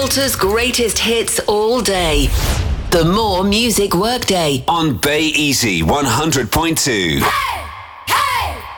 Malta's greatest hits all day. The More Music Workday on Bay Easy 100.2. Hey!